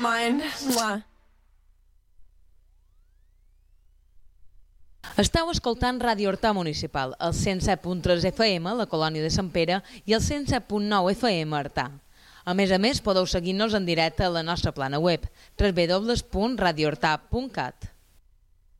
mind. Mwah. Esteu escoltant Ràdio Horta Municipal, el 107.3 FM, la colònia de Sant Pere, i el 107.9 FM, Artà. A més, podeu seguir-nos en directe a la nostra plana web, www.radiohorta.cat.